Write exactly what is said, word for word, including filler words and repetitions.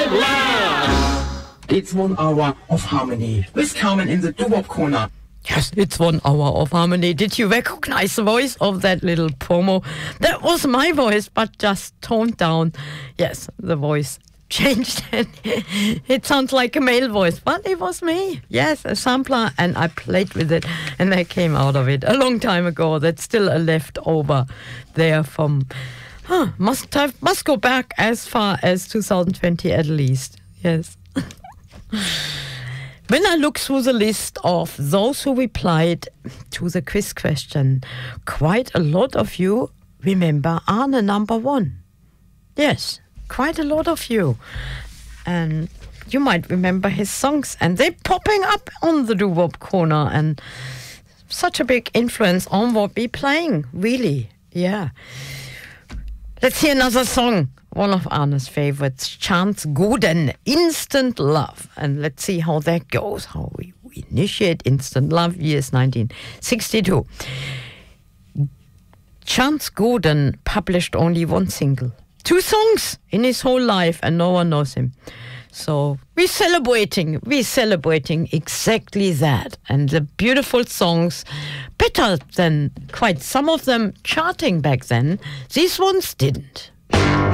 It's one hour of harmony with Carmen in the doo-wop corner. Yes, it's one hour of harmony. Did you recognize the voice of that little promo? That was my voice, but just toned down. Yes, the voice changed and it sounds like a male voice, but it was me. Yes, a sampler, and I played with it, and I came out of it a long time ago. That's still a leftover there from, huh, must have, must go back as far as two thousand twenty at least. Yes. When I look through the list of those who replied to the quiz question, quite a lot of you remember Arne number one. Yes, quite a lot of you. And you might remember his songs, and they're popping up on the doo-wop corner, and such a big influence on what we're playing, really. Yeah. Let's hear another song. One of Arne's favorites, Chance Gooden, Instant Love. And let's see how that goes, how we, we initiate Instant Love, years nineteen sixty-two. Chance Gooden published only one single. Two songs in his whole life, and no one knows him. So we're celebrating, we're celebrating exactly that. And the beautiful songs, better than quite some of them charting back then, these ones didn't.